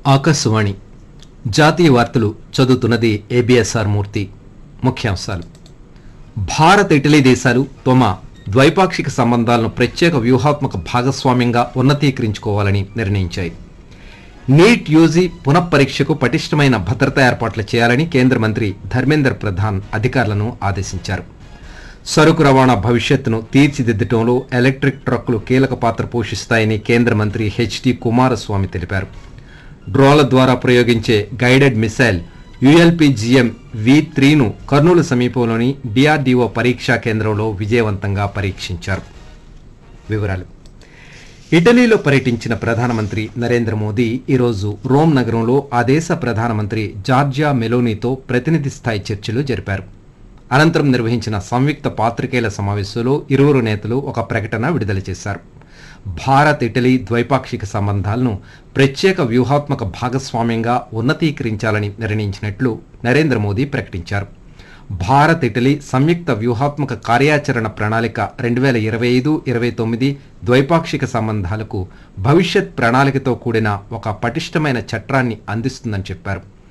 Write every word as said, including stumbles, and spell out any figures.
ఆకాశవాణి జాతీయ వార్తలు చదువుతున్నది ఏబిఎస్ఆర్ మూర్తి. ముఖ్యాంశాలు: భారత్ ఇటలీ దేశాలు తమ ద్వైపాక్షిక సంబంధాలను ప్రత్యేక వ్యూహాత్మక భాగస్వామ్యంగా ఉన్నతీకరించుకోవాలని నిర్ణయించాయి. నీట్ యూజీ పునఃపరీక్షకు పటిష్టమైన భద్రతా ఏర్పాట్లు చేయాలని కేంద్ర మంత్రి ధర్మేంద్ర ప్రధాన్ అధికారులను ఆదేశించారు. సరుకు రవాణా భవిష్యత్తును తీర్చిదిద్దటంలో ఎలక్ట్రిక్ ట్రక్కులు కీలక పాత్ర పోషిస్తాయని కేంద్ర మంత్రి హెచ్డి కుమారస్వామి తెలిపారు. డ్రోన్ల ద్వారా ప్రయోగించే గైడెడ్ మిసైల్ యుఎల్పిజిఎం వి త్రీను కర్నూలు సమీపంలోని డిఆర్డీఓ పరీక్షా కేంద్రంలో విజయవంతంగా పరీక్షించారు. వివరాలు: ఇటలీలో పర్యటించిన ప్రధానమంత్రి నరేంద్ర మోదీ ఈరోజు రోమ్ నగరంలో ఆ దేశ ప్రధానమంత్రి జార్జియా మెలోనీతో ప్రతినిధి స్థాయి చర్చలు జరిపారు. అనంతరం నిర్వహించిన సంయుక్త పాత్రికేయుల సమావేశంలో ఇరువురు నేతలు ఒక ప్రకటన విడుదల చేశారు. భారత్ ఇటలీ ద్వైపాక్షిక సంబంధాలను ప్రత్యేక వ్యూహాత్మక భాగస్వామ్యంగా ఉన్నతీకరించాలని నిర్ణయించినట్లు నరేంద్ర మోదీ ప్రకటించారు. భారత్ ఇటలీ సంయుక్త వ్యూహాత్మక కార్యాచరణ ప్రణాళిక రెండు వేల ఇరవై ఐదు ఇరవై తొమ్మిది ద్వైపాక్షిక సంబంధాలకు భవిష్యత్ ప్రణాళికతో కూడిన ఒక పటిష్టమైన చట్రాన్ని అందిస్తుందని చెప్పారు.